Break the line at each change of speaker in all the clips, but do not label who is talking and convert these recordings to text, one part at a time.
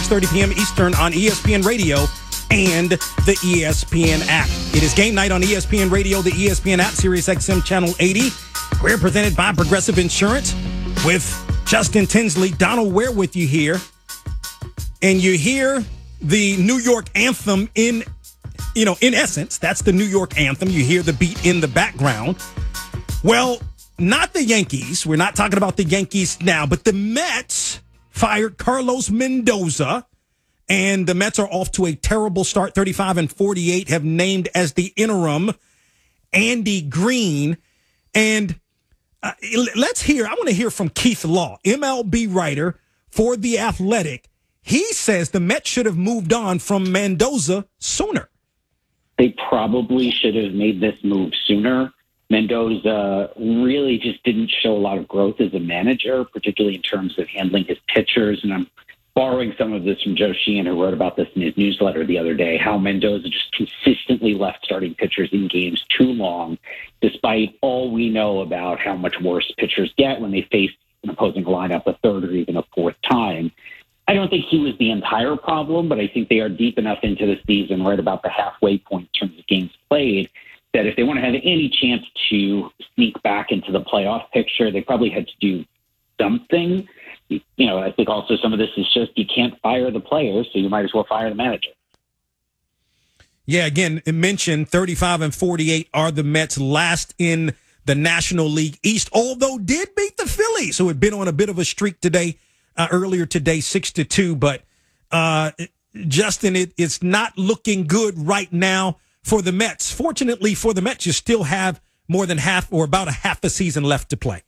6:30 p.m. Eastern on ESPN Radio and the ESPN app. It is game night on ESPN Radio, the ESPN app, Sirius XM Channel 80. We're presented by Progressive Insurance with Justin Tinsley. Donald Ware with you here. And you hear the New York anthem in essence. That's the New York anthem. You hear the beat in the background. Well, not the Yankees. We're not talking about the Yankees now, but the Mets fired Carlos Mendoza, and the Mets are off to a terrible start. 35-48, have named as the interim Andy Green. And I want to hear from Keith Law, MLB writer for The Athletic. He says the Mets should have moved on from Mendoza sooner.
They probably should have made this move sooner. Mendoza really just didn't show a lot of growth as a manager, particularly in terms of handling his pitchers. And I'm borrowing some of this from Joe Sheehan, who wrote about this in his newsletter the other day, how Mendoza just consistently left starting pitchers in games too long, despite all we know about how much worse pitchers get when they face an opposing lineup a third or even a fourth time. I don't think he was the entire problem, but I think they are deep enough into the season, right about the halfway point in terms of games played, that if they want to have any chance to sneak back into the playoff picture, they probably had to do something. I think also some of this is just you can't fire the players, so you might as well fire the manager.
Yeah, again, it mentioned 35-48 are the Mets last in the National League East, although did beat the Phillies, who had been on a bit of a streak today, earlier today, 6-2. But Justin, it's not looking good right now for the Mets. Fortunately for the Mets, you still have more than half or about a half a season left to play.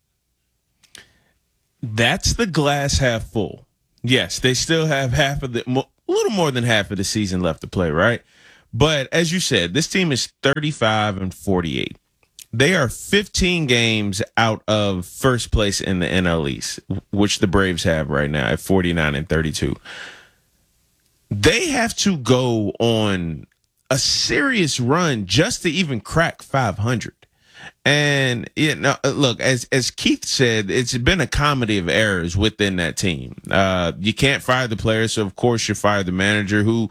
That's the glass half full. Yes, they still have a little more than half of the season left to play, right? But as you said, this team is 35-48. They are 15 games out of first place in the NL East, which the Braves have right now at 49-32. They have to go on a serious run just to even crack 500. And look, as Keith said, it's been a comedy of errors within that team. You can't fire the players, so of course you fire the manager, who